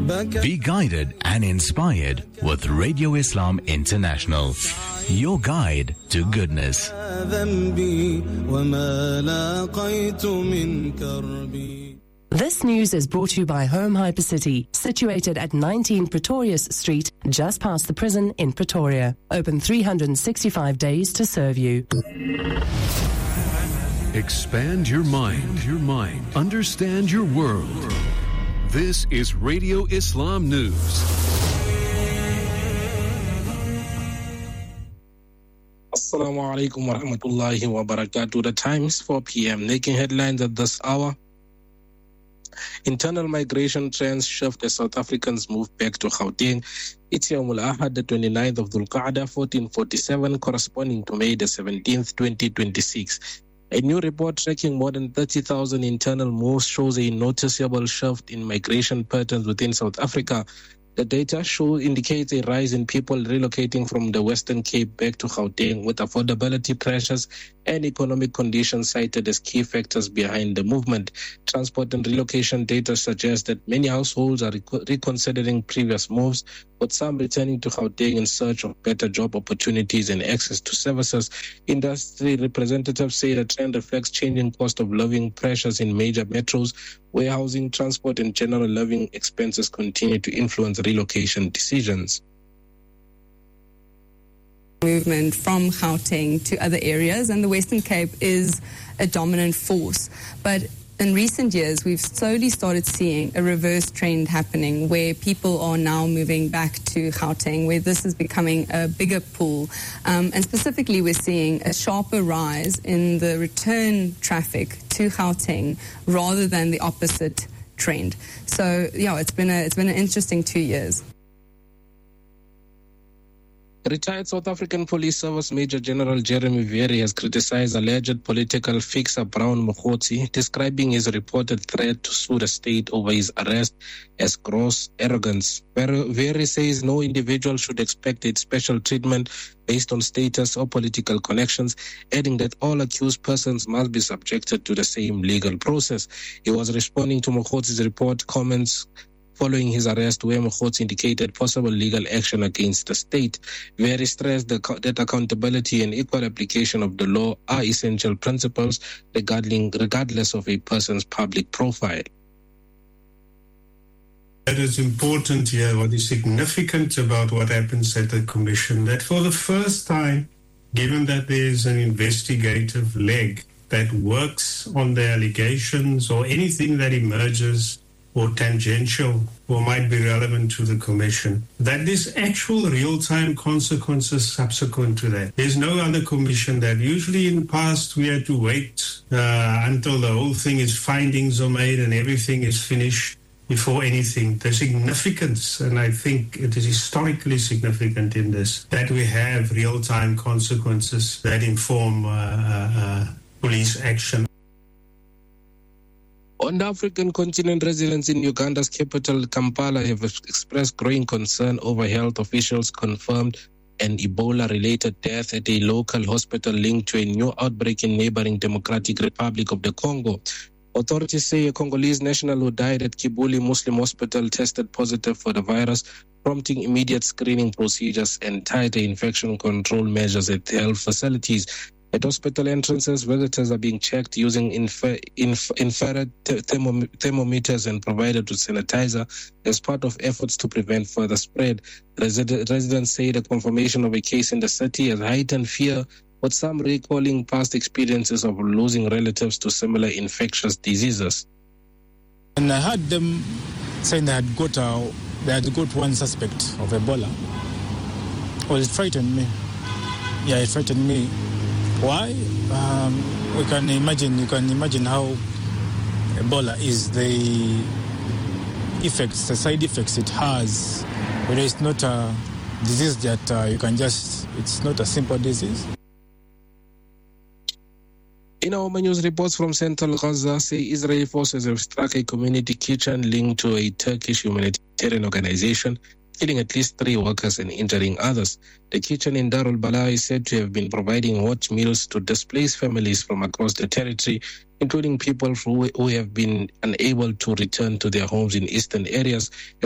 Be guided and inspired with Radio Islam International, your guide to goodness. This news is brought to you by Home Hypercity, situated at 19 Pretorius Street, just past the prison in Pretoria. Open 365 days to serve you. Expand your mind. Understand your world. This is Radio Islam News. Assalamu alaikum wa rahmatullahi wa barakatuh. The time is 4 p.m. Making headlines at this hour. Internal migration trends shift as South Africans move back to Gauteng. It's Yawm al-Ahad, the 29th of Dhul Qa'dah, 1447, corresponding to May the 17th, 2026. A new report tracking more than 30,000 internal moves shows a noticeable shift in migration patterns within South Africa. The data indicates a rise in people relocating from the Western Cape back to Gauteng, with affordability pressures and economic conditions cited as key factors behind the movement. Transport and relocation data suggests that many households are reconsidering previous moves, with some returning to Gauteng in search of better job opportunities and access to services. Industry representatives say the trend reflects changing cost of living pressures in major metros, where housing, transport, and general living expenses continue to influence relocation decisions. Movement from Gauteng to other areas, and the Western Cape is a dominant force. But in recent years, we've slowly started seeing a reverse trend happening where people are now moving back to Gauteng, where this is becoming a bigger pool. And specifically, we're seeing a sharper rise in the return traffic to Gauteng rather than the opposite trend. So, yeah, it's been an interesting 2 years. Retired South African Police Service Major General Jeremy Verri has criticized alleged political fixer Brown Mokgotsi, describing his reported threat to sue the state over his arrest as gross arrogance. Verri says no individual should expect a special treatment based on status or political connections, adding that all accused persons must be subjected to the same legal process. He was responding to Mokgotsi's report comments following his arrest, where Mokgotsi indicated possible legal action against the state. Verri stressed that accountability and equal application of the law are essential principles regardless of a person's public profile. That is important here, what is significant about what happens at the Commission, that for the first time, given that there is an investigative leg that works on the allegations or anything that emerges or tangential or might be relevant to the Commission, that there's actual real-time consequences subsequent to that. There's no other commission that usually in the past we had to wait until the whole thing is findings are made and everything is finished before anything. The significance, and I think it is historically significant in this, that we have real-time consequences that inform police action. On the African continent, residents in Uganda's capital, Kampala, have expressed growing concern over health officials confirmed an Ebola-related death at a local hospital linked to a new outbreak in neighboring Democratic Republic of the Congo. Authorities say a Congolese national who died at Kibuli Muslim Hospital tested positive for the virus, prompting immediate screening procedures and tighter infection control measures at health facilities. At hospital entrances, visitors are being checked using infrared thermometers and provided with sanitizer as part of efforts to prevent further spread. Residents say the confirmation of a case in the city has heightened fear, with some recalling past experiences of losing relatives to similar infectious diseases. And I heard them saying they had got one suspect of Ebola. Well, it frightened me. Yeah, it frightened me. Why? You can imagine how Ebola is, the effects, the side effects it has. But it's not a disease that you can it's not a simple disease. In our news, reports from Central Gaza say Israeli forces have struck a community kitchen linked to a Turkish humanitarian organization, killing at least 3 workers and injuring others. The kitchen in Dar al-Bala is said to have been providing hot meals to displaced families from across the territory, including people who have been unable to return to their homes in eastern areas, as